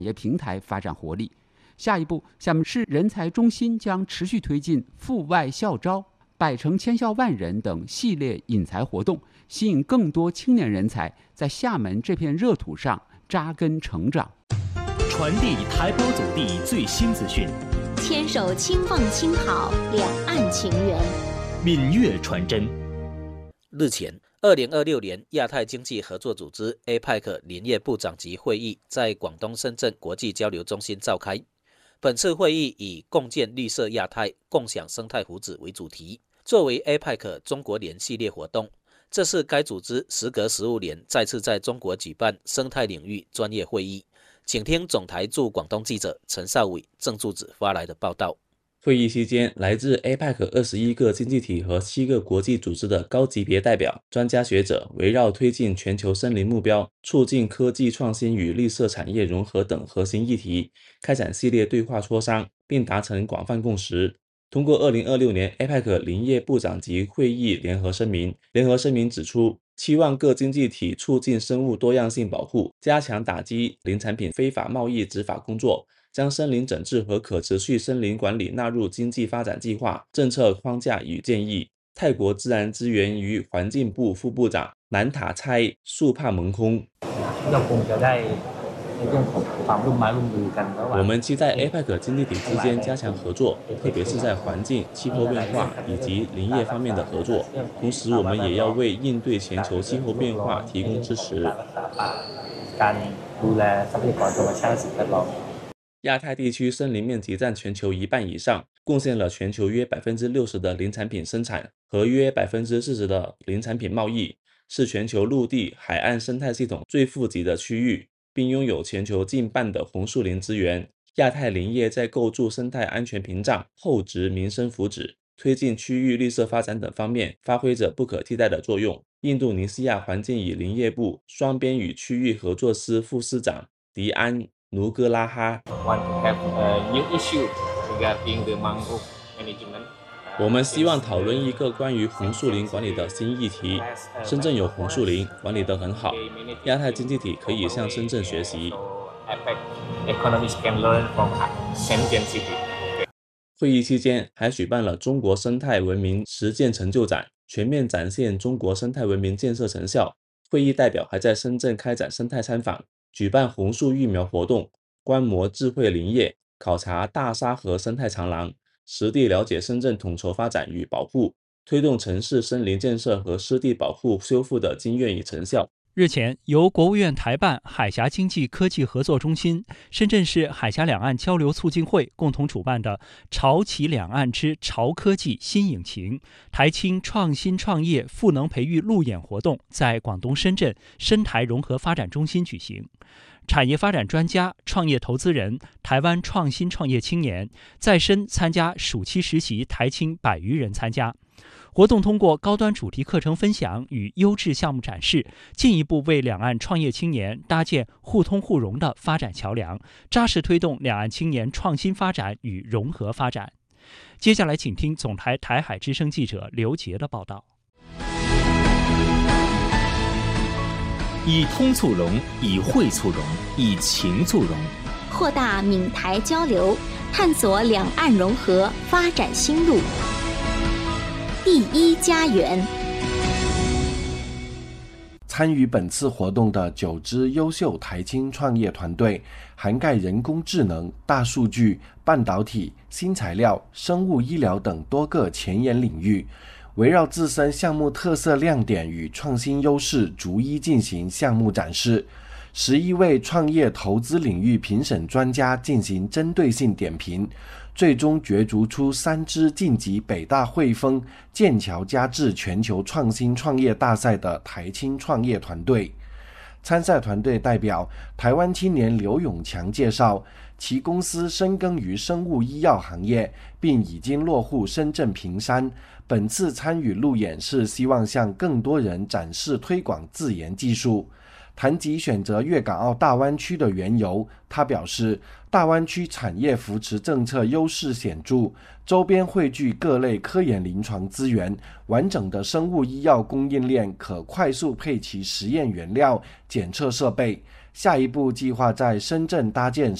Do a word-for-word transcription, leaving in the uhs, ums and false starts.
业平台发展活力。下一步，厦门市人才中心将持续推进赴外校招、百城千校万人等系列引才活动，吸引更多青年人才在厦门这片热土上扎根成长。 传递台胞祖地最新资讯， 牵手轻放轻好，两岸情缘， 闽粤传真。 日前，二零二六年亚太经济合作组织 A P E C 林业部长级会议在广东深圳国际交流中心召开。本次会议以共建绿色亚太、共享生态福祉为主题，作为 A P E C 中国年系列活动，这是该组织时隔十五年再次在中国举办生态领域专业会议。请听总台驻广东记者陈少伟、郑柱子发来的报道。 会议期间，来自 A P E C 二十一个经济体和七个国际组织的高级别代表、专家学者，围绕推进全球森林目标、促进科技创新与绿色产业融合等核心议题，开展系列对话磋商，并达成广泛共识。通过二零二六年 A P E C 林业部长级会议联合声明，联合声明指出，期望各经济体促进生物多样性保护，加强打击林产品非法贸易执法工作，将森林整治和可持续森林管理纳入经济发展计划、政策框架与建议。泰国自然资源与环境部副部长南塔猜素帕蒙空，我们期待 A P E C 经济体之间加强合作，特别是在环境、气候变化以及林业方面的合作。同时，我们也要为应对全球气候变化提供支持。亚太地区森林面积占全球一半以上，贡献了全球约 百分之六十 的林产品生产和约 百分之四十 的林产品贸易，是全球陆地、海岸生态系统最富集的区域，并拥有全球近半的红树林资源。亚太林业在构筑生态安全屏障、厚植民生福祉、推进区域绿色发展等方面发挥着不可替代的作用。印度尼西亚环境与林业部双边与区域合作司副司长迪安努格拉哈，我们希望讨论一个关于红树林管理的新议题。深圳有红树林，管理得很好，亚太经济体可以向深圳学习。会议期间还举办了中国生态文明实践成就展，全面展现中国生态文明建设成效。会议代表还在深圳开展生态参访，举办红树育苗活动，观摩智慧林业，考察大沙河生态长廊，实地了解深圳统筹发展与保护，推动城市森林建设和湿地保护修复的经验与成效。 日前，由国务院台办海峡经济科技合作中心、深圳市海峡两岸交流促进会共同主办的“潮起两岸之潮科技新引擎”台青创新创业赋能培育路演活动在广东深圳深台融合发展中心举行。产业发展专家、创业投资人、台湾创新创业青年在深参加暑期实习，台青百余人参加。活动通过高端主题课程分享与优质项目展示，进一步为两岸创业青年搭建互通互融的发展桥梁，扎实推动两岸青年创新发展与融合发展。接下来请听总台台海之声记者刘杰的报道。 以通促融，以惠促融，以情促融， 扩大闽台交流，探索两岸融合发展新路。第一家园。 参与本次活动的九支优秀台青创业团队，涵盖人工智能、大数据、半导体、新材料、生物医疗等多个前沿领域，围绕自身项目特色亮点与创新优势，逐一进行项目展示。十一位创业投资领域评审专家进行针对性点评，最终角逐出三支晋级北大汇丰、剑桥嘉智全球创新创业大赛的台青创业团队。参赛团队代表台湾青年刘永强介绍，其公司深耕于生物医药行业，并已经落户深圳坪山。本次参与路演是希望向更多人展示推广自研技术。谈及选择粤港澳大湾区的缘由，他表示，大湾区产业扶持政策优势显著，周边汇聚各类科研临床资源，完整的生物医药供应链可快速配齐实验原料、检测设备， 下一步计划在深圳搭建